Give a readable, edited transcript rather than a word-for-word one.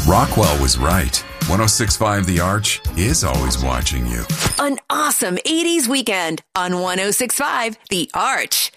Rockwell was right. 106.5 The Arch is always watching you. An awesome 80s weekend on 106.5 The Arch.